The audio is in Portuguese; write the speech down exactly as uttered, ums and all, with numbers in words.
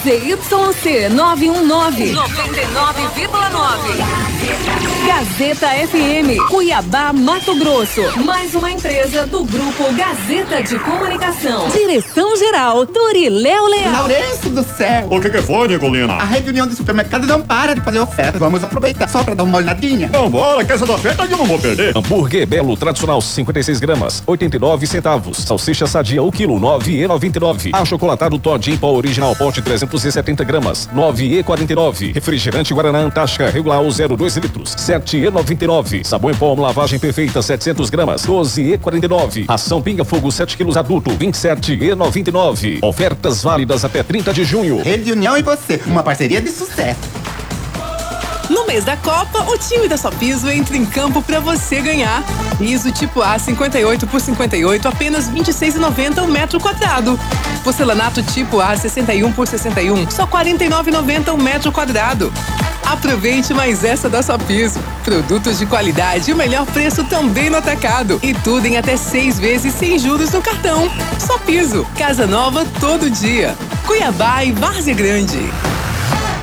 Z Y C nove um nove, noventa e nove vírgula nove. Gazeta F M, Cuiabá, Mato Grosso. Mais uma empresa do Grupo Gazeta de Comunicação. Direção-geral, Doriléu Leal. Laurêncio do céu. O que que foi, Nicolina? A rede União de Supermercados não para de fazer oferta. Vamos aproveitar só pra dar uma olhadinha. Vambora, que essa da oferta eu não vou perder. Hambúrguer Belo tradicional cinquenta e seis gramas, oitenta e nove centavos. Salsicha sadia o quilo, nove e noventa e nove. Achocolatado Todd em pó original pote trezentos e setenta gramas, nove e quarenta e nove. Refrigerante Guaraná Antártica regular zero dois litros, sete e noventa e nove. Sabão em pó lavagem perfeita setecentos gramas, doze e quarenta e nove. Ação Pinga Fogo sete quilos adulto, vinte e sete e noventa e nove. Ofertas válidas até trinta de junho. Rede União e você, uma parceria de sucesso. No mês da Copa, o time da Só Piso entra em campo para você ganhar. Piso tipo A cinquenta e oito por cinquenta e oito, apenas vinte e seis reais e noventa centavos o metro quadrado. Porcelanato tipo A sessenta e um por sessenta e um, só quarenta e nove reais e noventa centavos o metro quadrado. Aproveite mais essa da Só Piso. Produtos de qualidade e o melhor preço também no atacado. E tudo em até seis vezes sem juros no cartão. Só Piso. Casa nova todo dia. Cuiabá e Várzea Grande.